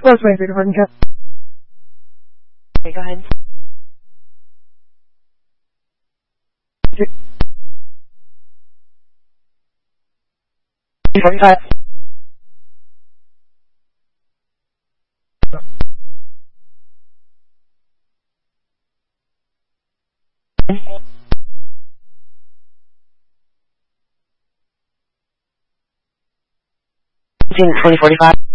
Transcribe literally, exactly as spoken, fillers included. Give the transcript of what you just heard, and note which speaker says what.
Speaker 1: was my favorite one, Kat.
Speaker 2: Okay, go ahead. two forty-five. twenty forty-five.